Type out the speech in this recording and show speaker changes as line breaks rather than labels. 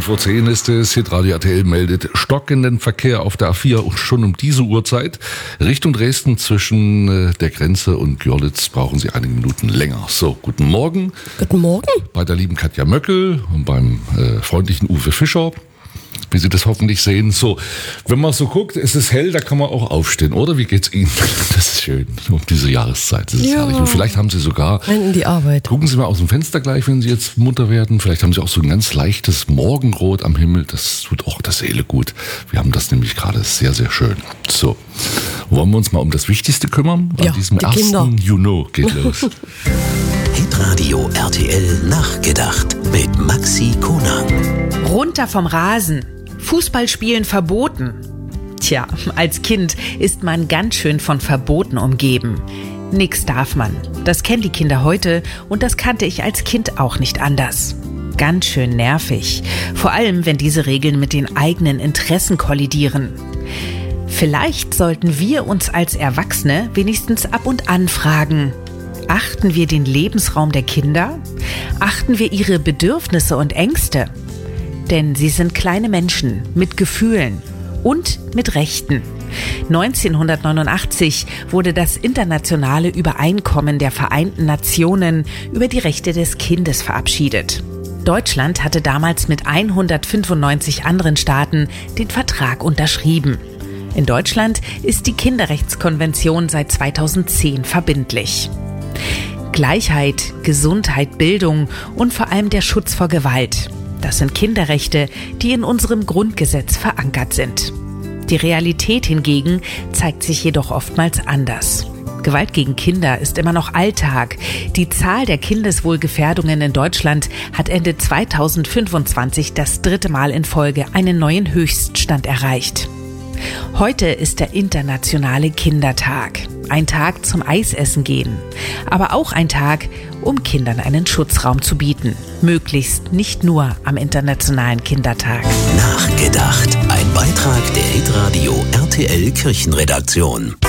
20:10 ist es. Hitradio RTL meldet stockenden Verkehr auf der A4 und schon um diese Uhrzeit. Richtung Dresden zwischen der Grenze und Görlitz brauchen Sie einige Minuten länger. So, guten Morgen.
Guten Morgen.
Bei der lieben Katja Möckel und beim freundlichen Uwe Fischer, wie Sie das hoffentlich sehen. So, wenn man so guckt, es ist hell, da kann man auch aufstehen, oder? Wie geht's Ihnen? Das ist schön, um diese Jahreszeit. Das ist herrlich. Und vielleicht haben Sie sogar...
Rein in die Arbeit.
Gucken Sie mal aus dem Fenster gleich, wenn Sie jetzt Mutter werden. Vielleicht haben Sie auch so ein ganz leichtes Morgenrot am Himmel. Das tut auch der Seele gut. Wir haben das nämlich gerade sehr, sehr schön. So, wollen wir uns mal um das Wichtigste kümmern?
Ja,
an diesem
die
1.
Kinder.
Juni geht los.
Hitradio RTL nachgedacht mit Maxi Konang.
Runter vom Rasen. Fußballspielen verboten. Tja, als Kind ist man ganz schön von Verboten umgeben. Nix darf man. Das kennen die Kinder heute und das kannte ich als Kind auch nicht anders. Ganz schön nervig. Vor allem, wenn diese Regeln mit den eigenen Interessen kollidieren. Vielleicht sollten wir uns als Erwachsene wenigstens ab und an fragen: Achten wir den Lebensraum der Kinder? Achten wir ihre Bedürfnisse und Ängste? Denn sie sind kleine Menschen mit Gefühlen und mit Rechten. 1989 wurde das internationale Übereinkommen der Vereinten Nationen über die Rechte des Kindes verabschiedet. Deutschland hatte damals mit 195 anderen Staaten den Vertrag unterschrieben. In Deutschland ist die Kinderrechtskonvention seit 2010 verbindlich. Gleichheit, Gesundheit, Bildung und vor allem der Schutz vor Gewalt. Das sind Kinderrechte, die in unserem Grundgesetz verankert sind. Die Realität hingegen zeigt sich jedoch oftmals anders. Gewalt gegen Kinder ist immer noch Alltag. Die Zahl der Kindeswohlgefährdungen in Deutschland hat Ende 2025 das 3. Mal in Folge einen neuen Höchststand erreicht. Heute ist der internationale Kindertag. Ein Tag zum Eisessen gehen. Aber auch ein Tag, um Kindern einen Schutzraum zu bieten. Möglichst nicht nur am Internationalen Kindertag.
Nachgedacht. Ein Beitrag der Hitradio RTL Kirchenredaktion.